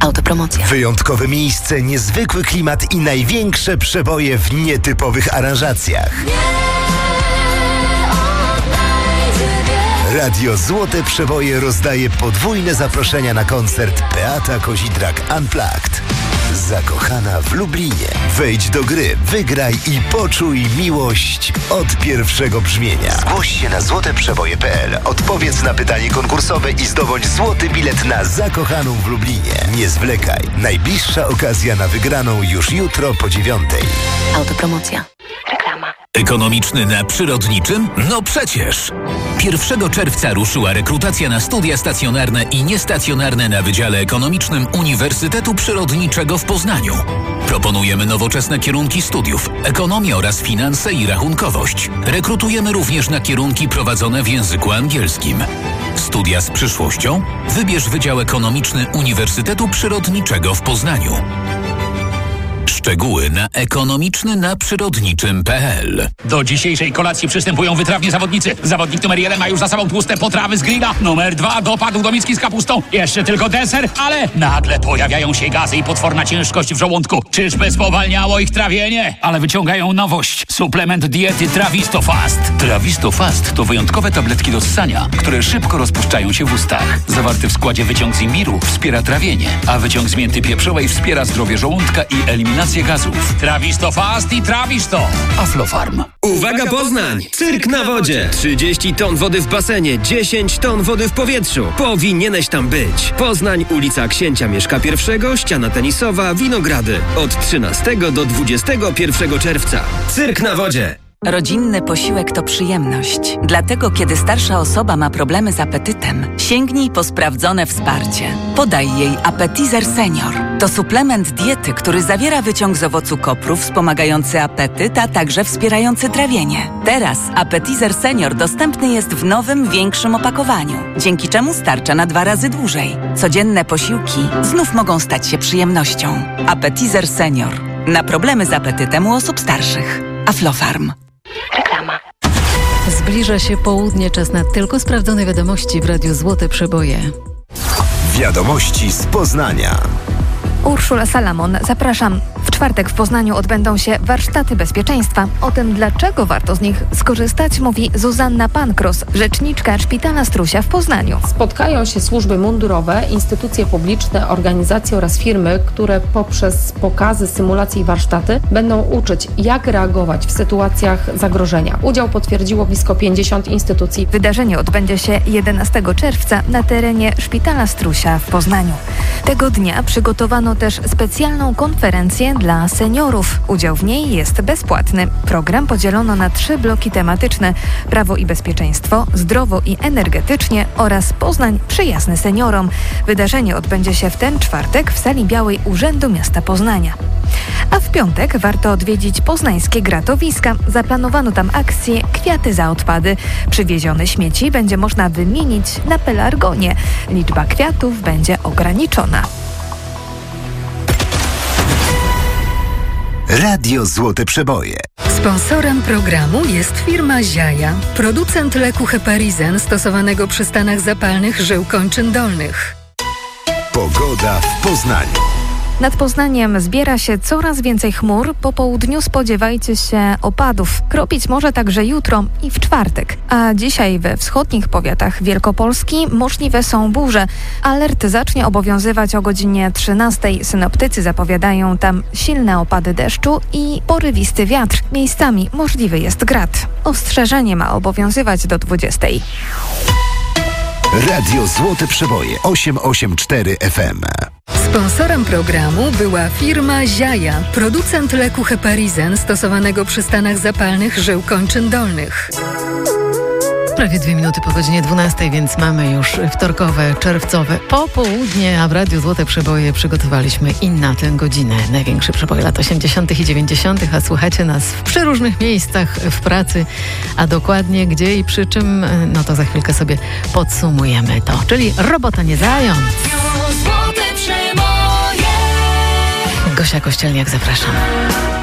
Autopromocja. Wyjątkowe miejsce, niezwykły klimat i największe przeboje w nietypowych aranżacjach. Radio Złote Przeboje rozdaje podwójne zaproszenia na koncert Beata Kozidrak Unplugged. Zakochana w Lublinie. Wejdź do gry, wygraj i poczuj miłość od pierwszego brzmienia. Zgłoś się na złoteprzeboje.pl, odpowiedz na pytanie konkursowe i zdobądź złoty bilet na Zakochaną w Lublinie. Nie zwlekaj. Najbliższa okazja na wygraną już jutro po 9:00. Autopromocja. Reklama. Ekonomiczny na przyrodniczym? No przecież! 1 czerwca ruszyła rekrutacja na studia stacjonarne i niestacjonarne na Wydziale Ekonomicznym Uniwersytetu Przyrodniczego w Poznaniu. Proponujemy nowoczesne kierunki studiów, ekonomię oraz finanse i rachunkowość. Rekrutujemy również na kierunki prowadzone w języku angielskim. Studia z przyszłością? Wybierz Wydział Ekonomiczny Uniwersytetu Przyrodniczego w Poznaniu. Szczegóły na ekonomiczny-na-przyrodniczym.pl. Do dzisiejszej kolacji przystępują wytrawni zawodnicy. Zawodnik numer 1 ma już za sobą tłuste potrawy z grilla. Numer 2 dopadł do miski z kapustą. Jeszcze tylko deser, ale nagle pojawiają się gazy i potworna ciężkość w żołądku. Czyżby spowalniało ich trawienie? Ale wyciągają nowość. Suplement diety Travistofast. Travistofast to wyjątkowe tabletki do ssania, które szybko rozpuszczają się w ustach. Zawarty w składzie wyciąg z imbiru wspiera trawienie, a wyciąg z mięty pieprzowej wspiera zdrowie żołądka i eliminację gazów. Travistofast i Trawisto. Aflofarm. Uwaga Poznań! Cyrk na wodzie! 30 ton wody w basenie, 10 ton wody w powietrzu. Powinieneś tam być. Poznań, ulica Księcia Mieszka I, ściana tenisowa, Winogrady. Od 13 do 21 czerwca. Cyrk na wodzie! Rodzinny posiłek to przyjemność. Dlatego, kiedy starsza osoba ma problemy z apetytem, sięgnij po sprawdzone wsparcie. Podaj jej Appetizer Senior. To suplement diety, który zawiera wyciąg z owocu kopru wspomagający apetyt, a także wspierający trawienie. Teraz Appetizer Senior dostępny jest w nowym, większym opakowaniu, dzięki czemu starcza na 2 razy dłużej. Codzienne posiłki znów mogą stać się przyjemnością. Appetizer Senior. Na problemy z apetytem u osób starszych. Aflofarm. Reklama. Zbliża się południe, czas na tylko sprawdzone wiadomości w Radiu Złote Przeboje. Wiadomości z Poznania. Urszula Salamon, zapraszam. W czwartek w Poznaniu odbędą się warsztaty bezpieczeństwa. O tym, dlaczego warto z nich skorzystać, mówi Zuzanna Pankros, rzeczniczka Szpitala Strusia w Poznaniu. Spotkają się służby mundurowe, instytucje publiczne, organizacje oraz firmy, które poprzez pokazy, symulacje i warsztaty będą uczyć, jak reagować w sytuacjach zagrożenia. Udział potwierdziło blisko 50 instytucji. Wydarzenie odbędzie się 11 czerwca na terenie Szpitala Strusia w Poznaniu. Tego dnia przygotowano też specjalną konferencję dla seniorów. Udział w niej jest bezpłatny. Program podzielono na 3 bloki tematyczne: prawo i bezpieczeństwo, zdrowo i energetycznie oraz Poznań przyjazny seniorom. Wydarzenie odbędzie się w ten czwartek w sali białej Urzędu Miasta Poznania. A w piątek warto odwiedzić poznańskie gratowiska. Zaplanowano tam akcję Kwiaty za odpady. Przywiezione śmieci będzie można wymienić na pelargonie. Liczba kwiatów będzie ograniczona. Radio Złote Przeboje. Sponsorem programu jest firma Ziaja, producent leku Heparizen stosowanego przy stanach zapalnych żył kończyn dolnych. Pogoda w Poznaniu. Nad Poznaniem zbiera się coraz więcej chmur. Po południu spodziewajcie się opadów. Kropić może także jutro i w czwartek. A dzisiaj we wschodnich powiatach Wielkopolski możliwe są burze. Alert zacznie obowiązywać o godzinie 13. Synoptycy zapowiadają tam silne opady deszczu i porywisty wiatr. Miejscami możliwy jest grad. Ostrzeżenie ma obowiązywać do 20. Radio Złote Przeboje 884 FM. Sponsorem programu była firma Ziaja, producent leku Heparizen stosowanego przy stanach zapalnych żył kończyn dolnych. Prawie 2 minuty po godzinie 12, więc mamy już wtorkowe, czerwcowe popołudnie, a w Radiu Złote Przeboje przygotowaliśmy i na tę godzinę największe przeboje lat 80. i 90., a słuchacie nas w przeróżnych miejscach, w pracy, a dokładnie gdzie i przy czym, no to za chwilkę sobie podsumujemy to, czyli robota nie zając. Gosia Kościelniak, zapraszam.